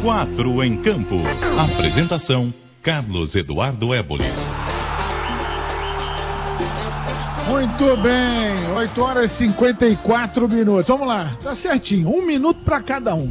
4 em campo. Apresentação: Carlos Eduardo Éboli. Muito bem, 8 horas e 54 minutos. Vamos lá, tá certinho, 1 minuto para cada um.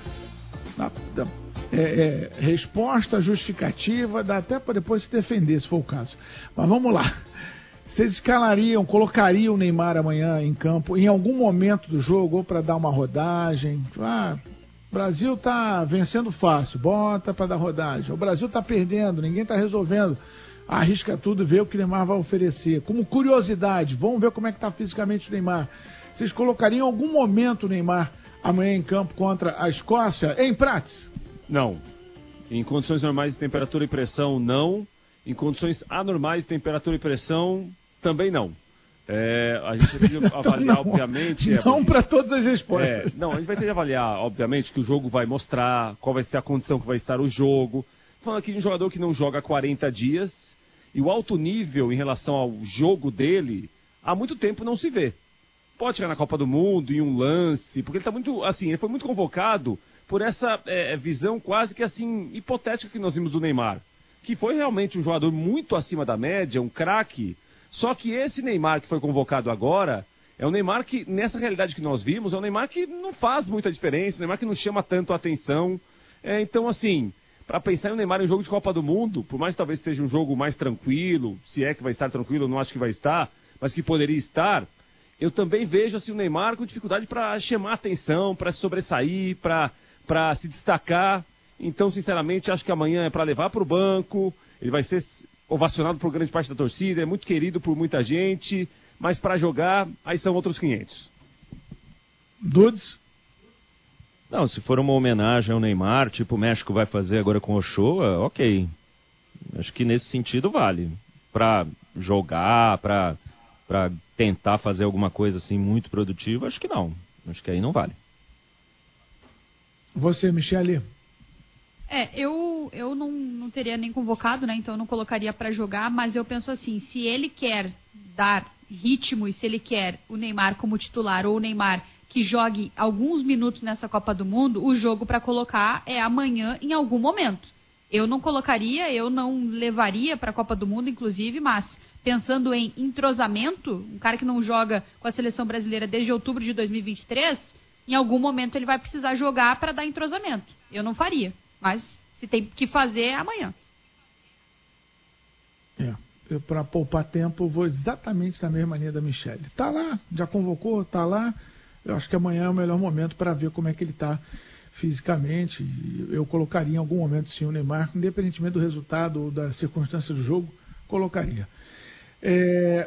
Resposta justificativa, dá até para depois se defender, se for o caso. Mas vamos lá. Vocês colocariam o Neymar amanhã em campo em algum momento do jogo, ou para dar uma rodagem? O Brasil tá vencendo fácil, bota para dar rodagem. O Brasil tá perdendo, ninguém tá resolvendo. Arrisca tudo e vê o que o Neymar vai oferecer. Como curiosidade, vamos ver como é que tá fisicamente o Neymar. Vocês colocariam em algum momento o Neymar amanhã em campo contra a Escócia? Em Prates? Não. Em condições normais de temperatura e pressão, não. Em condições anormais de temperatura e pressão, também não. A gente vai ter que avaliar, obviamente... Não para todas as respostas. A gente vai ter que avaliar, obviamente, que o jogo vai mostrar qual vai ser a condição que vai estar o jogo. Falando aqui de um jogador que não joga há 40 dias, e o alto nível em relação ao jogo dele, há muito tempo não se vê. Pode chegar na Copa do Mundo, em um lance, porque ele está muito, assim, ele foi muito convocado por essa visão quase que, assim, hipotética que nós vimos do Neymar. Que foi realmente um jogador muito acima da média, um craque. Só que esse Neymar que foi convocado agora é um Neymar que, nessa realidade que nós vimos, é um Neymar que não faz muita diferença, um Neymar que não chama tanto a atenção. Então, assim, para pensar em um Neymar em um jogo de Copa do Mundo, por mais que talvez esteja um jogo mais tranquilo, se é que vai estar tranquilo, eu não acho que vai estar, mas que poderia estar, eu também vejo assim, o Neymar com dificuldade para chamar a atenção, para se sobressair, para se destacar. Então, sinceramente, acho que amanhã é para levar para o banco, ele vai ser ovacionado por grande parte da torcida, é muito querido por muita gente, mas para jogar, aí são outros 500. Dudes? Não, se for uma homenagem ao Neymar, tipo o México vai fazer agora com o Ochoa, ok. Acho que nesse sentido vale. Para jogar, para tentar fazer alguma coisa assim muito produtiva, acho que não. Acho que aí não vale. Você, Michele? Eu não teria nem convocado, né? Então eu não colocaria para jogar, mas eu penso assim, se ele quer dar ritmo e se ele quer o Neymar como titular ou o Neymar que jogue alguns minutos nessa Copa do Mundo, o jogo para colocar é amanhã em algum momento. Eu não colocaria, eu não levaria para a Copa do Mundo, inclusive, mas pensando em entrosamento, um cara que não joga com a seleção brasileira desde outubro de 2023, em algum momento ele vai precisar jogar para dar entrosamento. Eu não faria. Mas se tem que fazer, é amanhã. Para poupar tempo, eu vou exatamente na mesma linha da Michele. Tá lá, já convocou, tá lá. Eu acho que amanhã é o melhor momento para ver como é que ele está fisicamente. Eu colocaria em algum momento, sim, o Neymar, independentemente do resultado ou da circunstância do jogo, colocaria.